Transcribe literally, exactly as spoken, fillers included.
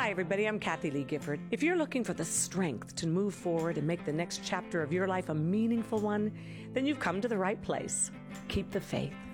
Hi, everybody. I'm Kathy Lee Gifford. If you're looking for the strength to move forward and make the next chapter of your life a meaningful one, then you've come to the right place. Keep the faith.